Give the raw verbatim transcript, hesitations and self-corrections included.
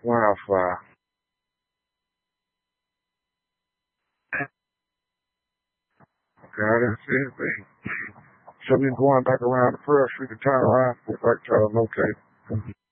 Wi-Fi. Okay, I didn't see anything. So we're going back around the first street to turn around, back to our located.